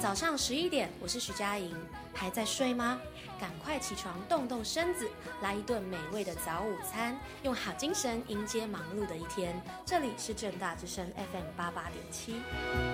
早上11点，我是徐佳莹，还在睡吗？赶快起床动动身子，来一顿美味的早午餐，用好精神迎接忙碌的一天。这里是政大之声 FM88.7。